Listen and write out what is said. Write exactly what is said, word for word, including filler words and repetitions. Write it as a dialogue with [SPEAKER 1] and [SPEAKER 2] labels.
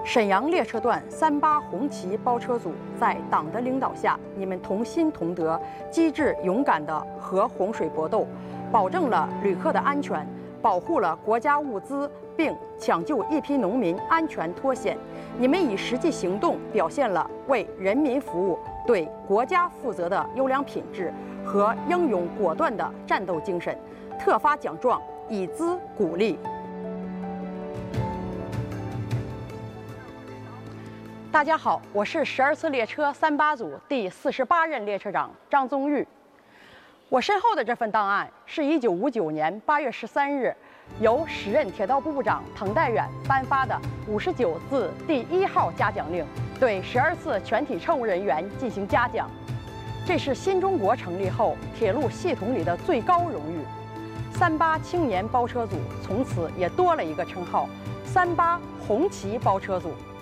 [SPEAKER 1] 沈阳列车段三八红旗包车组在党的领导下，你们同心同德、机智勇敢地和洪水搏斗，保证了旅客的安全，保护了国家物资，并抢救一批农民安全脱险。你们以实际行动表现了为人民服务、对国家负责的优良品质和英勇果断的战斗精神，特发奖状以资鼓励。大家好，我是十二次列车三八组第四十八任列车长张宗玉。我身后的这份档案是一九五九年八月十三日，由时任铁道部部长滕代远颁发的五十九字第一号嘉奖令，对十二次全体乘务人员进行嘉奖。这是新中国成立后铁路系统里的最高荣誉。三八青年包车组从此也多了一个称号——三八红旗包车组。